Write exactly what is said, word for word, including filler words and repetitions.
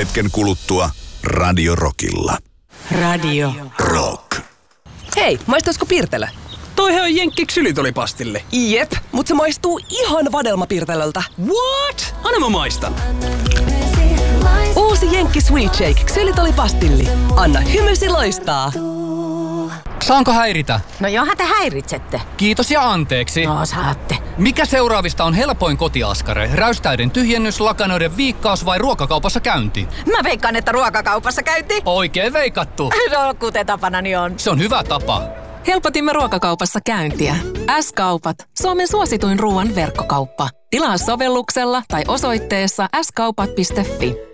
Hetken kuluttua Radio Rockilla. Radio Rock. Hei, maistaisiko Pirtelö? Toihan on Jenkki ksylitolipastille. Jep, mutta se maistuu ihan vadelmapirtelöltä. What? Anna mä maistan. Uusi Jenkki Sweet Shake ksylitolipastilli. Anna hymysi loistaa. Saanko häiritä? No johan te häiritsette. Kiitos ja anteeksi. No saatte. Mikä seuraavista on helpoin kotiaskare? Räystäiden tyhjennys, lakanoiden viikkaus vai ruokakaupassa käynti? Mä veikkaan, että ruokakaupassa käynti. Oikein veikattu. No kuten tapanani on. Se on hyvä tapa. Helpotimme ruokakaupassa käyntiä. S-kaupat. Suomen suosituin ruoan verkkokauppa. Tilaa sovelluksella tai osoitteessa s kaupat piste fi.